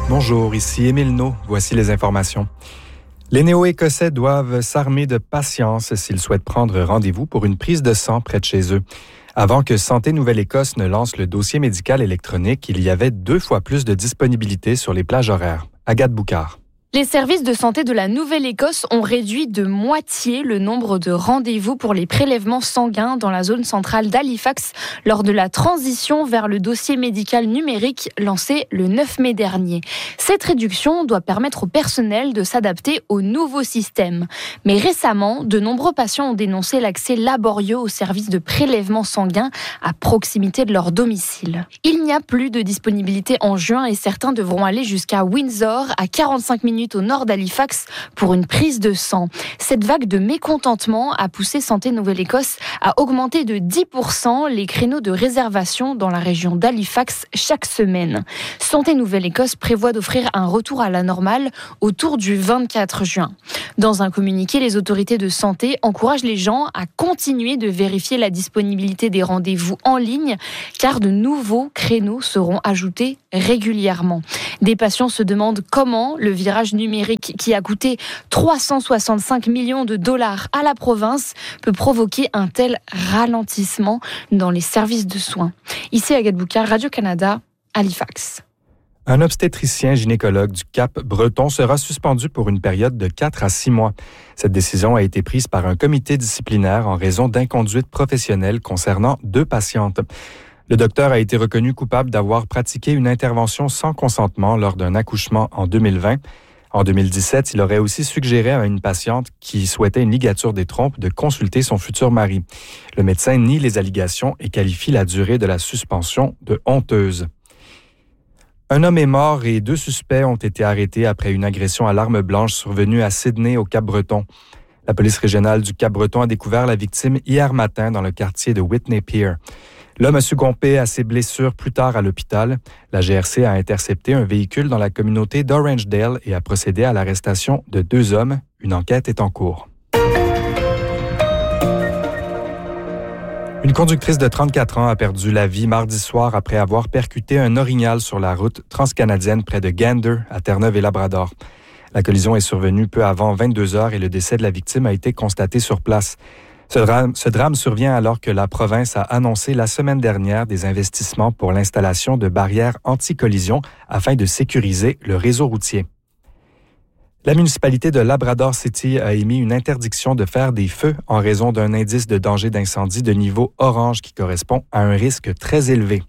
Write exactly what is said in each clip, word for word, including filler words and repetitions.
Bonjour, ici Émile Naud. Voici les informations. Les Néo-Écossais doivent s'armer de patience s'ils souhaitent prendre rendez-vous pour une prise de sang près de chez eux. Avant que Santé Nouvelle-Écosse ne lance le dossier médical électronique, il y avait deux fois plus de disponibilité sur les plages horaires. Agathe Boucard. Les services de santé de la Nouvelle-Écosse ont réduit de moitié le nombre de rendez-vous pour les prélèvements sanguins dans la zone centrale d'Halifax lors de la transition vers le dossier médical numérique lancé le neuf mai dernier. Cette réduction doit permettre au personnel de s'adapter au nouveau système. Mais récemment, de nombreux patients ont dénoncé l'accès laborieux aux services de prélèvement sanguin à proximité de leur domicile. Il n'y a plus de disponibilité en juin et certains devront aller jusqu'à Windsor, à quarante-cinq minutes au nord d'Halifax pour une prise de sang. Cette vague de mécontentement a poussé Santé Nouvelle-Écosse à augmenter de dix pour cent les créneaux de réservation dans la région d'Halifax chaque semaine. Santé Nouvelle-Écosse prévoit d'offrir un retour à la normale autour du vingt-quatre juin. Dans un communiqué, les autorités de santé encouragent les gens à continuer de vérifier la disponibilité des rendez-vous en ligne car de nouveaux créneaux seront ajoutés régulièrement. Des patients se demandent comment le virage numérique qui a coûté trois cent soixante-cinq millions de dollars à la province peut provoquer un tel ralentissement dans les services de soins. Ici Agathe Boucard, Radio-Canada, Halifax. Un obstétricien gynécologue du Cap-Breton sera suspendu pour une période de quatre à six mois. Cette décision a été prise par un comité disciplinaire en raison d'inconduite professionnelle concernant deux patientes. Le docteur a été reconnu coupable d'avoir pratiqué une intervention sans consentement lors d'un accouchement en deux mille vingt. En deux mille dix-sept, il aurait aussi suggéré à une patiente qui souhaitait une ligature des trompes de consulter son futur mari. Le médecin nie les allégations et qualifie la durée de la suspension de honteuse. Un homme est mort et deux suspects ont été arrêtés après une agression à l'arme blanche survenue à Sydney, au Cap-Breton. La police régionale du Cap-Breton a découvert la victime hier matin dans le quartier de Whitney Pier. L'homme a succombé à ses blessures plus tard à l'hôpital. La G R C a intercepté un véhicule dans la communauté d'Orangedale et a procédé à l'arrestation de deux hommes. Une enquête est en cours. Une conductrice de trente-quatre ans a perdu la vie mardi soir après avoir percuté un orignal sur la route transcanadienne près de Gander, à Terre-Neuve et Labrador. La collision est survenue peu avant vingt-deux heures et le décès de la victime a été constaté sur place. Ce drame, ce drame survient alors que la province a annoncé la semaine dernière des investissements pour l'installation de barrières anti-collision afin de sécuriser le réseau routier. La municipalité de Labrador City a émis une interdiction de faire des feux en raison d'un indice de danger d'incendie de niveau orange qui correspond à un risque très élevé.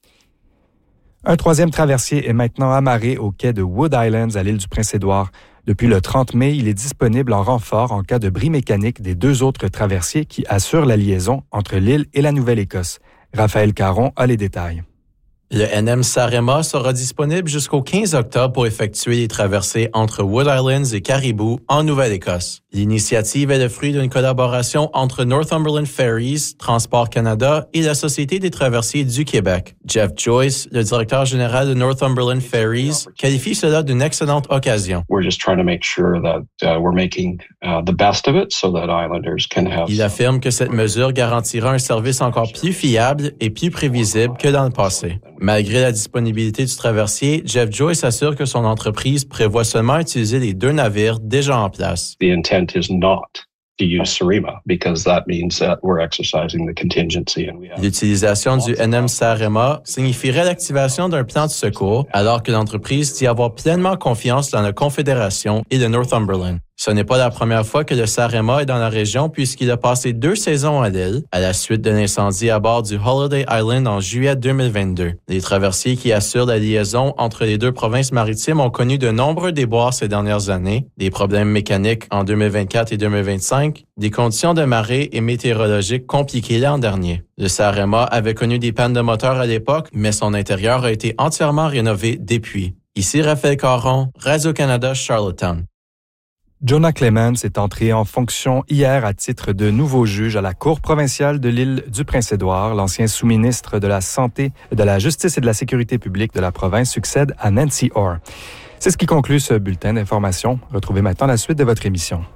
Un troisième traversier est maintenant amarré au quai de Wood Islands à l'île du Prince-Édouard. Depuis le trente mai, il est disponible en renfort en cas de bris mécanique des deux autres traversiers qui assurent la liaison entre l'île et la Nouvelle-Écosse. Raphaël Caron a les détails. Le N M Sarema sera disponible jusqu'au quinze octobre pour effectuer les traversées entre Wood Islands et Caribou en Nouvelle-Écosse. L'initiative est le fruit d'une collaboration entre Northumberland Ferries, Transport Canada et la Société des traversiers du Québec. Jeff Joyce, le directeur général de Northumberland Ferries, qualifie cela d'une excellente occasion. We're just trying to make sure that uh, we're making uh, the best of it so that islanders can have. Il affirme que cette mesure garantira un service encore plus fiable et plus prévisible que dans le passé. Malgré la disponibilité du traversier, Jeff Joyce assure que son entreprise prévoit seulement utiliser les deux navires déjà en place. The intent is not to use Sarema because that means that we're exercising the contingency and we have. L'utilisation du N M Sarema signifierait l'activation d'un plan de secours alors que l'entreprise dit avoir pleinement confiance dans la Confédération et de Northumberland. Ce n'est pas la première fois que le Sarema est dans la région puisqu'il a passé deux saisons à l'île à la suite de l'incendie à bord du Holiday Island en juillet deux mille vingt-deux. Les traversiers qui assurent la liaison entre les deux provinces maritimes ont connu de nombreux déboires ces dernières années, des problèmes mécaniques en deux mille vingt-quatre et deux mille vingt-cinq, des conditions de marée et météorologiques compliquées l'an dernier. Le Sarema avait connu des pannes de moteur à l'époque, mais son intérieur a été entièrement rénové depuis. Ici Raphaël Caron, Radio-Canada, Charlottetown. Jonah Clements est entré en fonction hier à titre de nouveau juge à la Cour provinciale de l'île du Prince-Édouard. L'ancien sous-ministre de la Santé, de la Justice et de la Sécurité publique de la province succède à Nancy Orr. C'est ce qui conclut ce bulletin d'information. Retrouvez maintenant la suite de votre émission.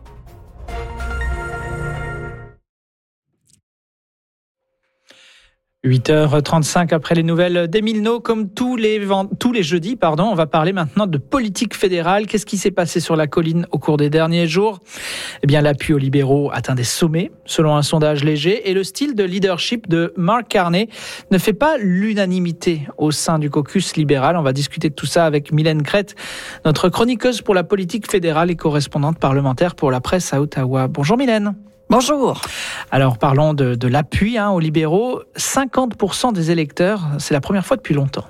huit heures trente-cinq après les nouvelles d'Emile comme tous les, tous les jeudis. Pardon, on va parler maintenant de politique fédérale. Qu'est-ce qui s'est passé sur la colline au cours des derniers jours ? Eh bien, l'appui aux libéraux atteint des sommets, selon un sondage léger, et le style de leadership de Mark Carney ne fait pas l'unanimité au sein du caucus libéral. On va discuter de tout ça avec Mylène Crête, notre chroniqueuse pour la politique fédérale et correspondante parlementaire pour la presse à Ottawa. Bonjour Mylène. Bonjour. Alors parlons de, de l'appui hein, aux libéraux. cinquante pour cent des électeurs, c'est la première fois depuis longtemps.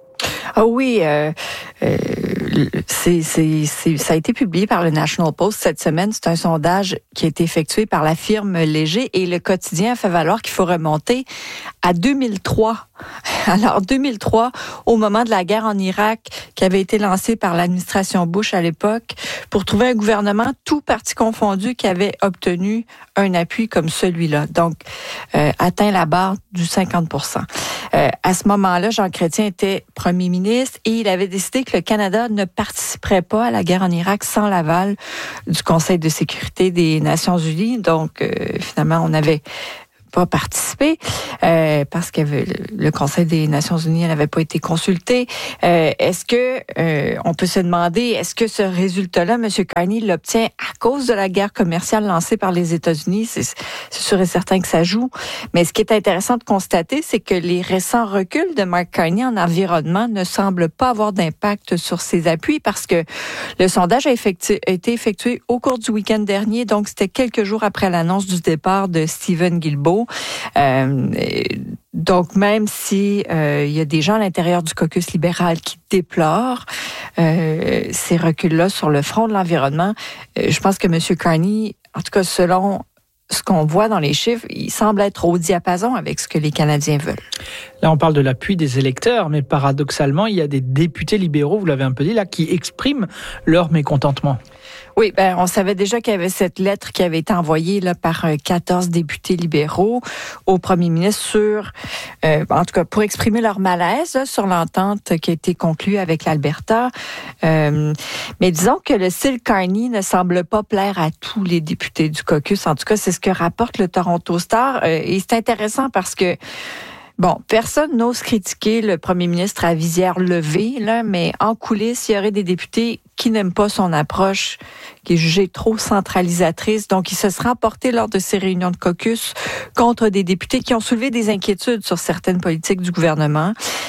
Ah oui, euh, euh, c'est, c'est, c'est, ça a été publié par le National Post cette semaine. C'est un sondage qui a été effectué par la firme Léger et le quotidien a fait valoir qu'il faut remonter à deux mille trois. Alors, deux mille trois, au moment de la guerre en Irak, qui avait été lancée par l'administration Bush à l'époque, pour trouver un gouvernement, tout parti confondu, qui avait obtenu un appui comme celui-là. Donc, euh, atteint la barre du cinquante pour cent. Euh, à ce moment-là, Jean Chrétien était premier ministre et il avait décidé que le Canada ne participerait pas à la guerre en Irak sans l'aval du Conseil de sécurité des Nations unies. Donc, euh, finalement, on avait pas participé euh, parce que le Conseil des Nations unies n'avait pas été consulté. Euh, est-ce que euh, on peut se demander, est-ce que ce résultat-là, M. Carney l'obtient à cause de la guerre commerciale lancée par les États-Unis? C'est, c'est sûr et certain que ça joue. Mais ce qui est intéressant de constater, c'est que les récents reculs de Mark Carney en environnement ne semblent pas avoir d'impact sur ses appuis parce que le sondage a, effectu- a été effectué au cours du week-end dernier, donc c'était quelques jours après l'annonce du départ de Stephen Guilbeault. Euh, donc, même si euh, il y a des gens à l'intérieur du caucus libéral qui déplorent euh, ces reculs-là sur le front de l'environnement, euh, je pense que M. Carney, en tout cas selon ce qu'on voit dans les chiffres, il semble être au diapason avec ce que les Canadiens veulent. Là, on parle de l'appui des électeurs, mais paradoxalement, il y a des députés libéraux, vous l'avez un peu dit là, qui expriment leur mécontentement. Oui, ben on savait déjà qu'il y avait cette lettre qui avait été envoyée là par quatorze députés libéraux au premier ministre sur, euh, en tout cas pour exprimer leur malaise là, sur l'entente qui a été conclue avec l'Alberta. Euh, mais disons que le style Carney ne semble pas plaire à tous les députés du caucus. En tout cas, c'est ce que rapporte le Toronto Star. Euh, et c'est intéressant parce que bon, personne n'ose critiquer le premier ministre à visière levée, là, mais en coulisses, il y aurait des députés qui n'aiment pas son approche, qui est jugée trop centralisatrice. Donc, il se sera emporté lors de ces réunions de caucus contre des députés qui ont soulevé des inquiétudes sur certaines politiques du gouvernement.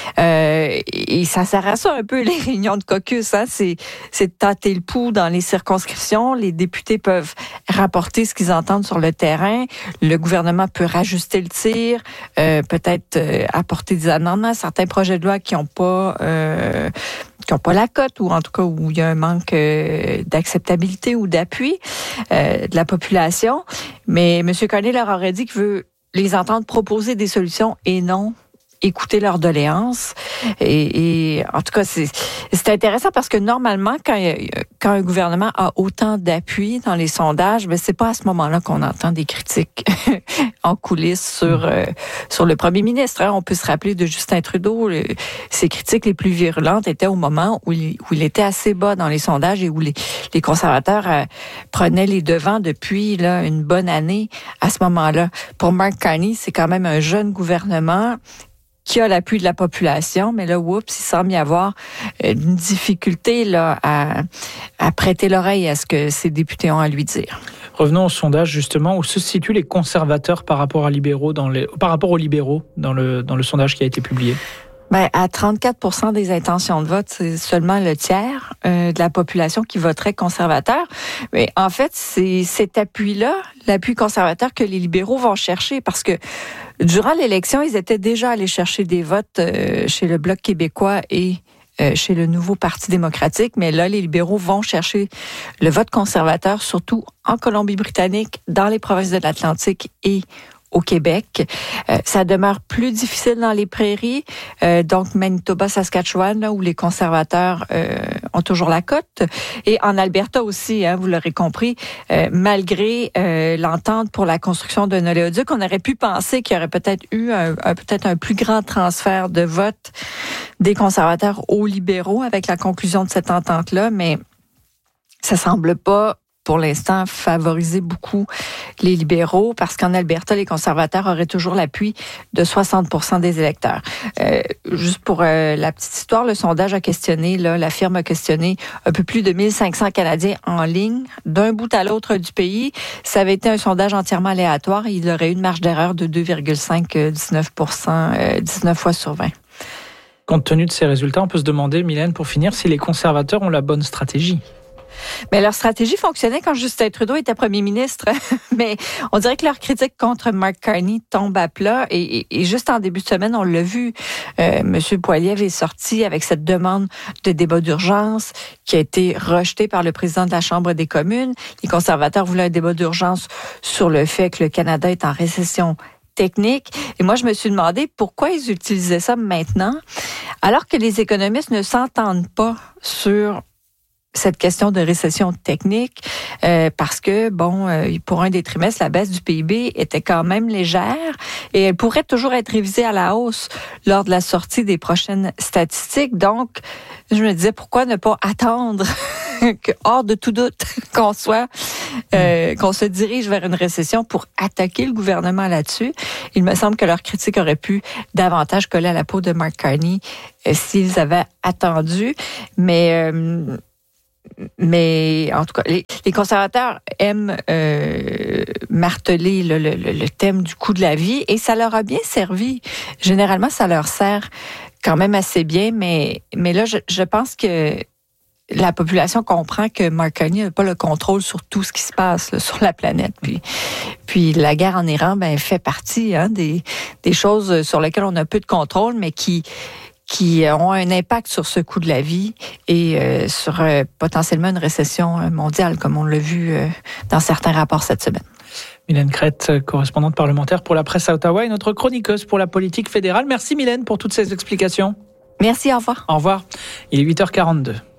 Euh, et ça sert à ça un peu, les réunions de caucus. Hein? C'est, c'est de tâter le pouls dans les circonscriptions. Les députés peuvent rapporter ce qu'ils entendent sur le terrain. Le gouvernement peut rajuster le tir, euh, peut-être euh, apporter des amendements à certains projets de loi qui n'ont pas... Euh, qui n'ont pas la cote, ou en tout cas où il y a un manque euh, d'acceptabilité ou d'appui euh, de la population. Mais M. Carney leur aurait dit qu'il veut les entendre proposer des solutions et non écouter leurs doléances. Et, et en tout cas, c'est, c'est intéressant parce que normalement, quand, quand un gouvernement a autant d'appui dans les sondages, ben c'est pas à ce moment-là qu'on entend des critiques en coulisses sur euh, sur le premier ministre. Hein. On peut se rappeler de Justin Trudeau. Le, ses critiques les plus virulentes étaient au moment où il, où il était assez bas dans les sondages et où les, les conservateurs euh, prenaient les devants depuis là une bonne année à ce moment-là. Pour Mark Carney, c'est quand même un jeune gouvernement qui a l'appui de la population, mais là, oups, il semble y avoir une difficulté là à, à prêter l'oreille à ce que ces députés ont à lui dire. Revenons au sondage, justement, où se situent les conservateurs par rapport à libéraux dans les, par rapport aux libéraux dans le, dans le sondage qui a été publié. Ben, à trente-quatre pour cent des intentions de vote, c'est seulement le tiers euh, de la population qui voterait conservateur. Mais en fait, c'est cet appui-là, l'appui conservateur que les libéraux vont chercher parce que durant l'élection, ils étaient déjà allés chercher des votes euh, chez le Bloc québécois et euh, chez le Nouveau Parti démocratique. Mais là, les libéraux vont chercher le vote conservateur, surtout en Colombie-Britannique, dans les provinces de l'Atlantique et au Québec. Euh, ça demeure plus difficile dans les prairies, euh, donc Manitoba, Saskatchewan, là, où les conservateurs euh, ont toujours la cote. Et en Alberta aussi, hein, vous l'aurez compris, euh, malgré euh, l'entente pour la construction d'un oléoduc, on aurait pu penser qu'il y aurait peut-être eu un, un, peut-être un plus grand transfert de vote des conservateurs aux libéraux avec la conclusion de cette entente-là, mais ça semble pas pour l'instant, favoriser beaucoup les libéraux parce qu'en Alberta, les conservateurs auraient toujours l'appui de soixante pour cent des électeurs. Euh, juste pour euh, la petite histoire, le sondage a questionné, là, la firme a questionné un peu plus de mille cinq cents Canadiens en ligne d'un bout à l'autre du pays. Ça avait été un sondage entièrement aléatoire et il aurait eu une marge d'erreur de deux virgule cinq dix-neuf pour cent, euh, dix-neuf fois sur vingt. Compte tenu de ces résultats, on peut se demander, Mylène, pour finir, si les conservateurs ont la bonne stratégie. Mais leur stratégie fonctionnait quand Justin Trudeau était premier ministre. Mais on dirait que leur critique contre Mark Carney tombe à plat. Et, et, et juste en début de semaine, on l'a vu, euh, M. Poilievre est sorti avec cette demande de débat d'urgence qui a été rejetée par le président de la Chambre des communes. Les conservateurs voulaient un débat d'urgence sur le fait que le Canada est en récession technique. Et moi, je me suis demandé pourquoi ils utilisaient ça maintenant, alors que les économistes ne s'entendent pas sur cette question de récession technique, euh, parce que, bon, euh, pour un des trimestres, la baisse du P I B était quand même légère et elle pourrait toujours être révisée à la hausse lors de la sortie des prochaines statistiques. Donc, je me disais, pourquoi ne pas attendre que, hors de tout doute, qu'on soit, euh, qu'on se dirige vers une récession pour attaquer le gouvernement là-dessus. Il me semble que leur critique aurait pu davantage coller à la peau de Mark Carney euh, s'ils avaient attendu. Mais... Euh, Mais en tout cas, les, les conservateurs aiment euh, marteler le, le, le thème du coût de la vie et ça leur a bien servi. Généralement, ça leur sert quand même assez bien, mais, mais là, je, je pense que la population comprend que Mark Carney n'a pas le contrôle sur tout ce qui se passe là, sur la planète. Puis, puis la guerre en Iran ben, fait partie hein, des, des choses sur lesquelles on a peu de contrôle, mais qui... qui ont un impact sur ce coût de la vie et euh, sur euh, potentiellement une récession mondiale, comme on l'a vu euh, dans certains rapports cette semaine. Mylène Crête, correspondante parlementaire pour la presse à Ottawa et notre chroniqueuse pour la politique fédérale. Merci Mylène pour toutes ces explications. Merci, au revoir. Au revoir. Il est huit heures quarante-deux.